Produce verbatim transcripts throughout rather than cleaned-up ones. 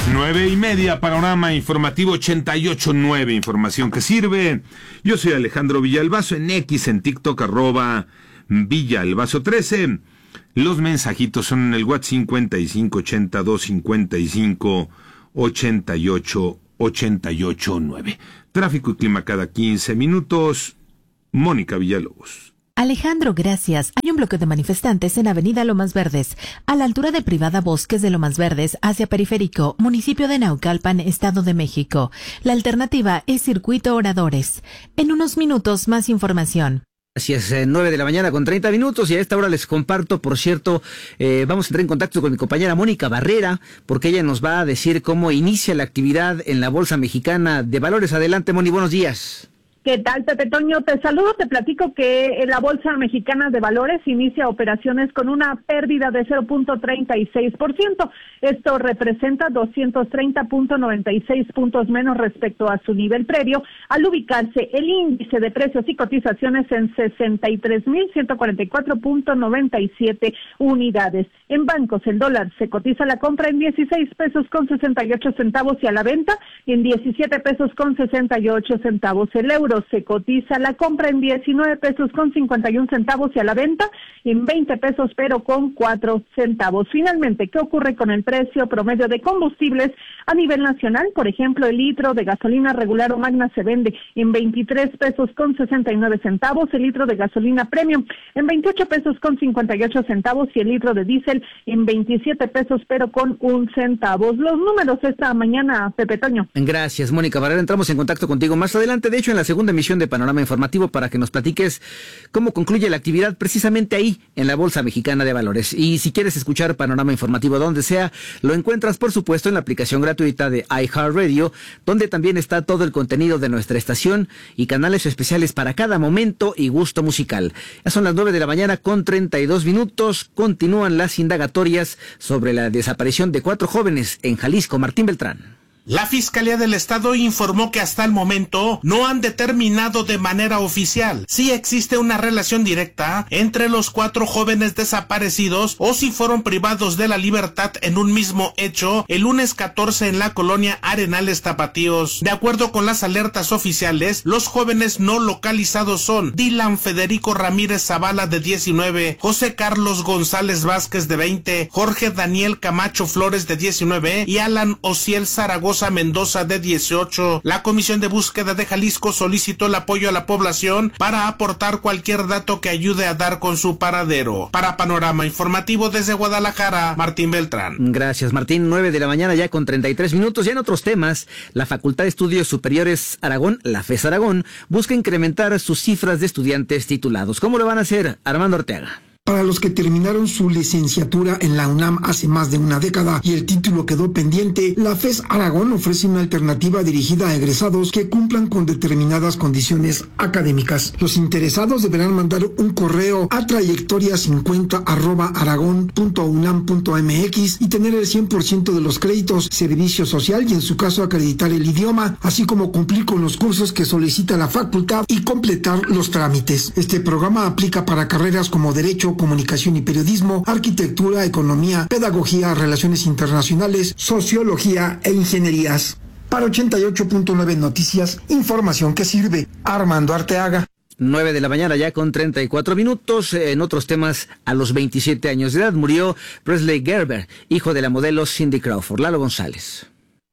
Nueve y media, panorama informativo ochenta y ocho punto nueve, información que sirve. Yo soy Alejandro Villalbazo, en X, en TikTok, arroba Villalbazo trece. Los mensajitos son en el WhatsApp cincuenta y cinco ochenta y dos cincuenta y cinco ochenta y ocho ochenta y ocho nueve. Tráfico y clima cada quince minutos. Mónica Villalobos. Alejandro, gracias. Hay un bloque de manifestantes en Avenida Lomas Verdes, a la altura de Privada Bosques de Lomas Verdes, hacia Periférico, municipio de Naucalpan, Estado de México. La alternativa es Circuito Oradores. En unos minutos, más información. Así es, eh, nueve de la mañana con treinta minutos, y a esta hora les comparto, por cierto, eh, vamos a entrar en contacto con mi compañera Mónica Barrera, porque ella nos va a decir cómo inicia la actividad en la Bolsa Mexicana de Valores. Adelante, Moni, buenos días. ¿Qué tal, Pepe Toño? Te saludo, te platico que la Bolsa Mexicana de Valores inicia operaciones con una pérdida de cero punto treinta y seis por ciento. Esto representa doscientos treinta punto noventa y seis puntos menos respecto a su nivel previo, al ubicarse el índice de precios y cotizaciones en sesenta y tres mil ciento cuarenta y cuatro punto noventa y siete unidades. En bancos, el dólar se cotiza a la compra en dieciséis pesos con sesenta y ocho centavos y a la venta en diecisiete pesos con sesenta y ocho centavos. El euro se cotiza la compra en diecinueve pesos con cincuenta y un centavos y a la venta en veinte pesos pero con cuatro centavos. Finalmente, ¿qué ocurre con el precio promedio de combustibles a nivel nacional? Por ejemplo, el litro de gasolina regular o magna se vende en veintitrés pesos con sesenta y nueve centavos, el litro de gasolina premium en veintiocho pesos con cincuenta y ocho centavos y el litro de diésel en veintisiete pesos pero con un centavo. Los números esta mañana, Pepe Toño. Gracias, Mónica Barrera. Entramos en contacto contigo más adelante, de hecho en la segunda emisión de Panorama Informativo, para que nos platiques cómo concluye la actividad precisamente ahí en la Bolsa Mexicana de Valores. Y si quieres escuchar Panorama Informativo donde sea, lo encuentras por supuesto en la aplicación gratuita de iHeartRadio, donde también está todo el contenido de nuestra estación y canales especiales para cada momento y gusto musical. Ya son las nueve de la mañana con treinta y dos minutos. Continúan las indagatorias sobre la desaparición de cuatro jóvenes en Jalisco. Martín Beltrán. La Fiscalía del Estado informó que hasta el momento no han determinado de manera oficial si existe una relación directa entre los cuatro jóvenes desaparecidos o si fueron privados de la libertad en un mismo hecho el lunes catorce en la colonia Arenales Tapatíos. De acuerdo con las alertas oficiales, los jóvenes no localizados son Dylan Federico Ramírez Zavala, de diecinueve, José Carlos González Vázquez, de veinte, Jorge Daniel Camacho Flores, de diecinueve, y Alan Ociel Zaragoza Mendoza, de dieciocho. La Comisión de Búsqueda de Jalisco solicitó el apoyo a la población para aportar cualquier dato que ayude a dar con su paradero. Para Panorama Informativo desde Guadalajara, Martín Beltrán. Gracias, Martín. nueve de la mañana ya con treinta y tres minutos. Ya en otros temas, la Facultad de Estudios Superiores Aragón, la FES Aragón, busca incrementar sus cifras de estudiantes titulados. ¿Cómo lo van a hacer? Armando Ortega. Para los que terminaron su licenciatura en la UNAM hace más de una década y el título quedó pendiente, la FES Aragón ofrece una alternativa dirigida a egresados que cumplan con determinadas condiciones académicas. Los interesados deberán mandar un correo a trayectoria cincuenta arroba aragón punto unam punto mx y tener el cien por ciento de los créditos, servicio social y en su caso acreditar el idioma, así como cumplir con los cursos que solicita la facultad y completar los trámites. Este programa aplica para carreras como Derecho, Comunicación y Periodismo, Arquitectura, Economía, Pedagogía, Relaciones Internacionales, Sociología e Ingenierías. Para ochenta y ocho punto nueve Noticias, información que sirve. Armando Arteaga. nueve de la mañana ya con treinta y cuatro minutos. En otros temas, a los veintisiete años de edad murió Presley Gerber, hijo de la modelo Cindy Crawford. Lalo González.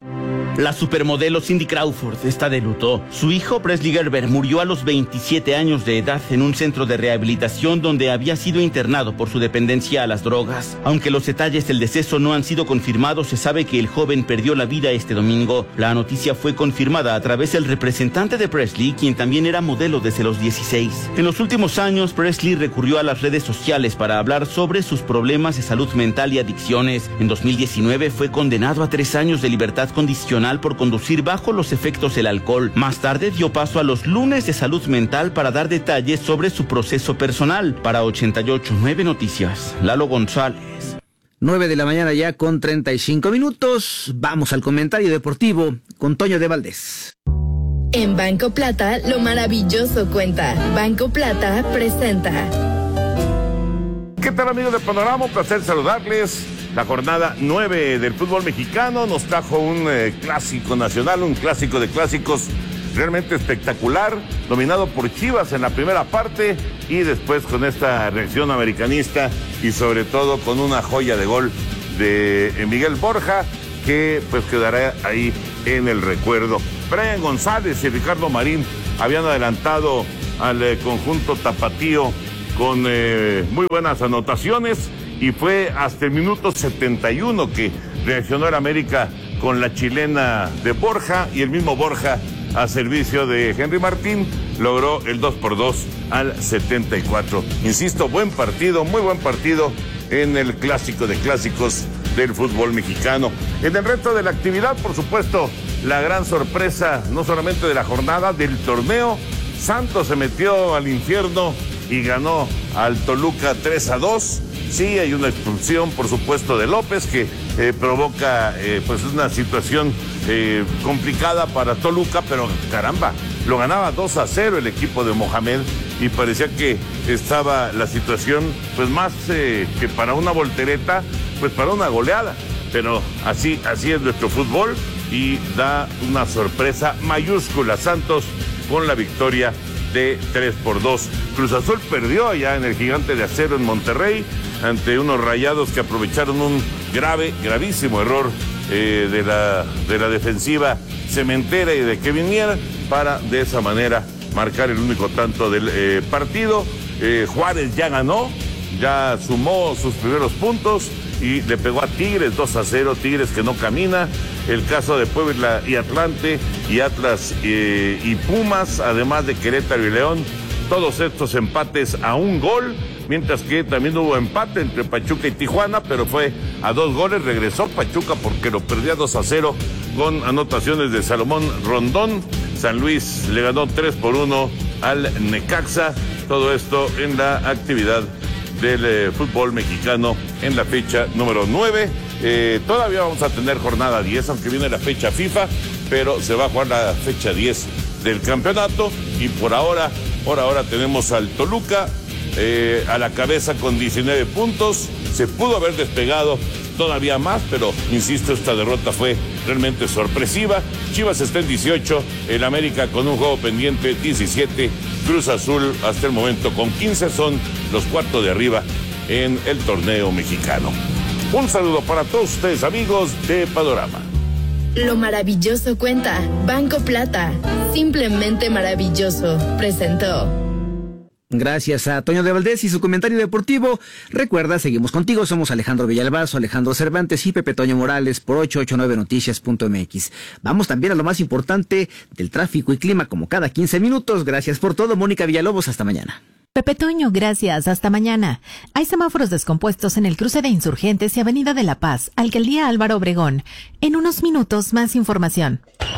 La supermodelo Cindy Crawford está de luto. Su hijo Presley Gerber murió a los veintisiete años de edad en un centro de rehabilitación donde había sido internado por su dependencia a las drogas. Aunque los detalles del deceso no han sido confirmados, se sabe que el joven perdió la vida este domingo. La noticia fue confirmada a través del representante de Presley, quien también era modelo desde los dieciséis. En los últimos años, Presley recurrió a las redes sociales para hablar sobre sus problemas de salud mental y adicciones. En dos mil diecinueve fue condenado a tres años de libertad condicional por conducir bajo los efectos del alcohol. Más tarde dio paso a los lunes de salud mental para dar detalles sobre su proceso personal. Para ochenta y ocho punto nueve Noticias, Lalo González. nueve de la mañana ya con treinta y cinco minutos. Vamos al comentario deportivo con Toño de Valdés. En Banco Plata, lo maravilloso cuenta. Banco Plata presenta. ¿Qué tal, amigos de Panorama? Un placer saludarles. la jornada nueve del fútbol mexicano. Nos trajo un eh, clásico nacional, un clásico de clásicos realmente espectacular, dominado por Chivas en la primera parte y después con esta reacción americanista y sobre todo con una joya de gol de Miguel Borja que pues quedará ahí en el recuerdo. Brian González y Ricardo Marín habían adelantado al eh, conjunto tapatío con eh, muy buenas anotaciones y fue hasta el minuto setenta y uno que reaccionó el América con la chilena de Borja y el mismo Borja a servicio de Henry Martín logró el dos por dos al setenta y cuatro. Insisto, buen partido, muy buen partido en el clásico de clásicos del fútbol mexicano. En el resto de la actividad, por supuesto, la gran sorpresa, no solamente de la jornada, del torneo. Santos se metió al infierno y ganó al Toluca tres a dos. Sí, hay una expulsión, por supuesto, de López que eh, provoca eh, pues una situación eh, complicada para Toluca, pero caramba, lo ganaba dos a cero el equipo de Mohamed y parecía que estaba la situación pues más eh, que para una voltereta, pues para una goleada. Pero así, así es nuestro fútbol y da una sorpresa mayúscula Santos con la victoria de tres por dos. Cruz Azul perdió allá en el Gigante de Acero en Monterrey ante unos Rayados que aprovecharon un grave, gravísimo error eh, de, la, de la defensiva cementera y de Kevin Mier para de esa manera marcar el único tanto del eh, partido. Eh, Juárez ya ganó, ya sumó sus primeros puntos y le pegó a Tigres dos a cero, Tigres que no camina. El caso de Puebla y Atlante y Atlas eh, y Pumas, además de Querétaro y León, todos estos empates a un gol, mientras que también hubo empate entre Pachuca y Tijuana, pero fue a dos goles, regresó Pachuca porque lo perdía dos a cero con anotaciones de Salomón Rondón. San Luis le ganó tres por uno al Necaxa, todo esto en la actividad del eh, fútbol mexicano en la fecha número nueve. Eh, todavía vamos a tener jornada diez, aunque viene la fecha FIFA, pero se va a jugar la fecha diez del campeonato y por ahora, por ahora tenemos al Toluca eh, a la cabeza con diecinueve puntos. Se pudo haber despegado todavía más, pero insisto, esta derrota fue realmente sorpresiva. Chivas está en dieciocho, el América con un juego pendiente diecisiete, Cruz Azul hasta el momento con quince, son los cuartos de arriba en el torneo mexicano. Un saludo para todos ustedes, amigos de Panorama. Lo maravilloso cuenta. Banco Plata. Simplemente maravilloso. Presentó. Gracias a Toño de Valdés y su comentario deportivo. Recuerda, seguimos contigo, somos Alejandro Villalbazo, Alejandro Cervantes y Pepe Toño Morales por ocho ocho nueve noticias punto m x. Vamos también a lo más importante del tráfico y clima como cada quince minutos. Gracias por todo, Mónica Villalobos, hasta mañana. Pepe Toño, gracias. Hasta mañana. Hay semáforos descompuestos en el cruce de Insurgentes y Avenida de la Paz, Alcaldía Álvaro Obregón. En unos minutos, más información.